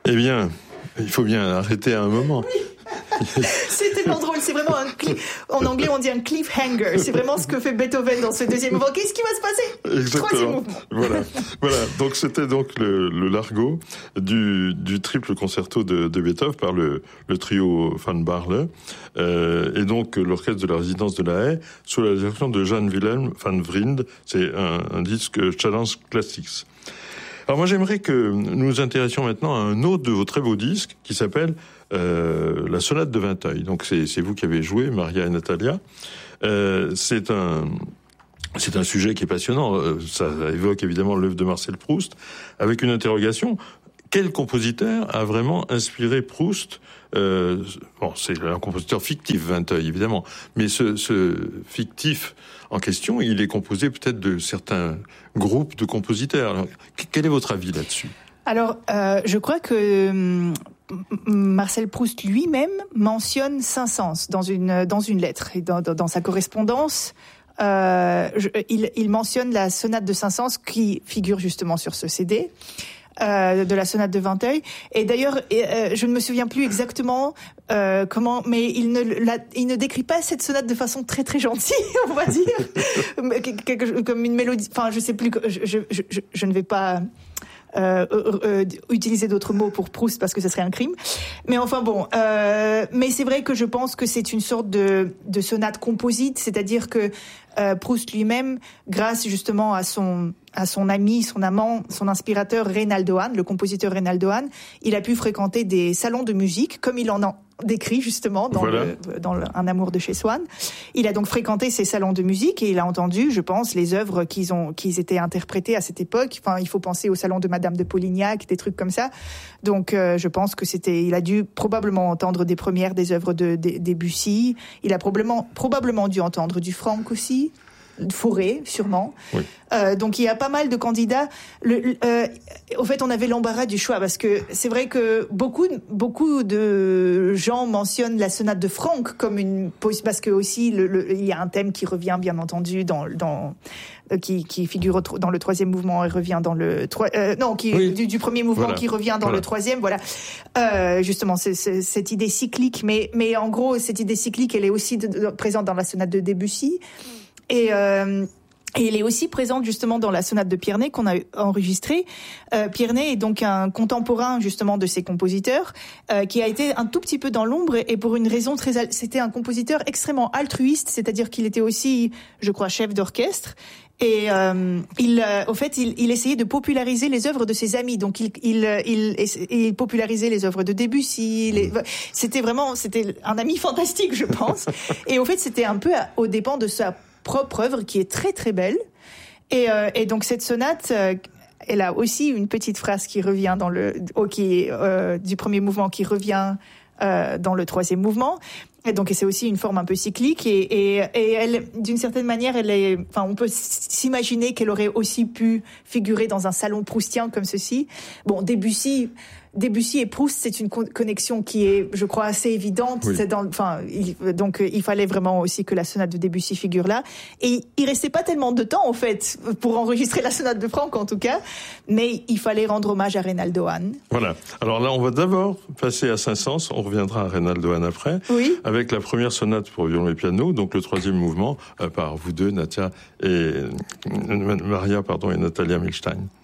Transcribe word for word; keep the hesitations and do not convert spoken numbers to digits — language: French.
Eh bien, il faut bien arrêter à un moment. C'est tellement drôle, c'est vraiment un cli- en anglais on dit un cliffhanger, c'est vraiment ce que fait Beethoven dans ce deuxième mouvement. Qu'est-ce qui va se passer? Exactement. Troisième mouvement. Voilà, voilà. Donc c'était donc le, le largo du, du triple concerto de, de Beethoven par le, le trio Van Baarle, euh, et donc l'orchestre de la résidence de La Haye sous la direction de Jan Willem van Vriend. C'est un, un disque Challenge Classics. Alors moi j'aimerais que nous nous intéressions maintenant à un autre de vos très beaux disques qui s'appelle euh, la Sonate de Vinteuil. Donc c'est, c'est vous qui avez joué, Maria et Natalia. Euh, c'est un c'est un sujet qui est passionnant. Ça évoque évidemment l'œuvre de Marcel Proust avec une interrogation. Quel compositeur a vraiment inspiré Proust? euh, Bon, c'est un compositeur fictif, Vinteuil, évidemment. Mais ce, ce fictif en question, il est composé peut-être de certains groupes de compositeurs. Alors, quel est votre avis là-dessus? Alors, euh, je crois que hum, Marcel Proust lui-même mentionne Saint-Saëns dans une, dans une lettre. Et dans, dans, dans sa correspondance, euh, je, il, il mentionne la sonate de Saint-Saëns qui figure justement sur ce C D. Euh, de la sonate de Vinteuil. Et d'ailleurs, euh, je ne me souviens plus exactement euh, comment, mais il ne, la, il ne décrit pas cette sonate de façon très très gentille, on va dire, comme une mélodie. Enfin, je sais plus. Je, je, je, je ne vais pas. Euh, euh, euh, utiliser d'autres mots pour Proust parce que ce serait un crime. Mais enfin bon, euh, mais c'est vrai que je pense que c'est une sorte de, de sonate composite, c'est-à-dire que euh, Proust lui-même, grâce justement à son à son ami, son amant, son inspirateur Reynaldo Hahn, le compositeur Reynaldo Hahn, il a pu fréquenter des salons de musique comme il en a décrit justement dans, voilà. le, dans le, Un amour de chez Swann. Il a donc fréquenté ces salons de musique et il a entendu, je pense, les œuvres qu'ils ont, qu'ils étaient interprétées à cette époque. Enfin, il faut penser au salon de Madame de Polignac, des trucs comme ça. Donc, euh, je pense que c'était, il a dû probablement entendre des premières des œuvres de, de Debussy. Il a probablement, probablement dû entendre du Franck aussi. Fauré, sûrement. Oui. Euh, donc il y a pas mal de candidats. Le, euh, au fait, on avait l'embarras du choix parce que c'est vrai que beaucoup, beaucoup de gens mentionnent la sonate de Franck comme une parce que aussi le, le, il y a un thème qui revient bien entendu dans dans qui, qui figure dans le troisième mouvement et revient dans le euh, non qui oui. du, du premier mouvement voilà. qui revient dans voilà. le troisième. Voilà. Euh, justement, c'est, c'est, cette idée cyclique, mais mais en gros cette idée cyclique, elle est aussi de, de, présente dans la sonate de Debussy. Et, euh, et elle est aussi présente justement dans la sonate de Pierney qu'on a enregistrée. Euh, Pierney est donc un contemporain justement de ces compositeurs euh, qui a été un tout petit peu dans l'ombre et, et pour une raison très... Al- c'était un compositeur extrêmement altruiste, c'est-à-dire qu'il était aussi, je crois, chef d'orchestre. Et euh, il, euh, au fait, il, il essayait de populariser les œuvres de ses amis. Donc, il, il, il, il popularisait les œuvres de Debussy. Les, c'était vraiment, c'était un ami fantastique, je pense. Et au fait, c'était un peu aux dépens de sa propre œuvre qui est très très belle. Et, euh, et donc cette sonate, euh, elle a aussi une petite phrase qui revient dans le, oh, qui est euh, du premier mouvement qui revient euh, dans le troisième mouvement. Et donc, c'est aussi une forme un peu cyclique et, et, et elle, d'une certaine manière, elle est, enfin, on peut s'imaginer qu'elle aurait aussi pu figurer dans un salon proustien comme ceci. Bon, Debussy, Debussy et Proust, c'est une connexion qui est, je crois, assez évidente. Oui. C'est dans, enfin, il, donc, il fallait vraiment aussi que la sonate de Debussy figure là. Et il restait pas tellement de temps, en fait, pour enregistrer la sonate de Franck, en tout cas. Mais il fallait rendre hommage à Reynaldo Hahn. Voilà. Alors là, on va d'abord passer à Saint-Saëns. On reviendra à Reynaldo Hahn après. Oui. Avec la première sonate pour violon et piano, donc le troisième mouvement, euh, par vous deux, Natia et, euh, Maria, pardon, et Natalia Milstein.